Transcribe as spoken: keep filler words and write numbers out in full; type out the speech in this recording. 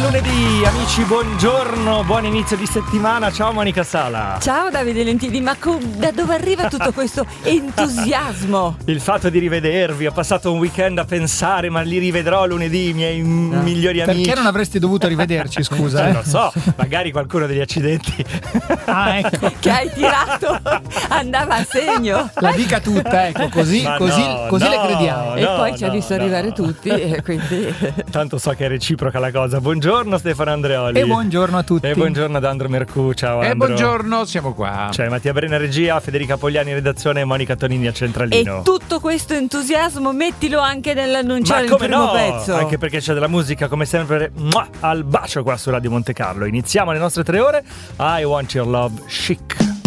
lunedì, amici, buongiorno, buon inizio di settimana. Ciao Monica Sala. Ciao Davide Lentini, ma co- da dove arriva tutto questo entusiasmo? Il fatto di rivedervi, ho passato un weekend a pensare, ma li rivedrò lunedì, i miei no. migliori amici. Perché non avresti dovuto rivederci, scusa? Eh, eh? Lo so, magari qualcuno degli accidenti ah, ecco. che hai tirato andava a segno. La dica tutta, ecco, così, così, no, così no, le crediamo. E no, poi ci ha no, visto no. arrivare tutti, e quindi... Tanto so che è reciproca la cosa. Buongiorno Stefano Andreoli. E buongiorno a tutti. E buongiorno ad Andro Mercù. Ciao Andro. E buongiorno, siamo qua. C'è Mattia Brena regia, Federica Pogliani in redazione e Monica Tonini a centralino. E tutto questo entusiasmo mettilo anche nell'annunciare Ma il come primo no? pezzo. Anche perché c'è della musica come sempre. Mua, al bacio qua su Radio Monte Carlo. Iniziamo le nostre tre ore. I Want Your Love Chic.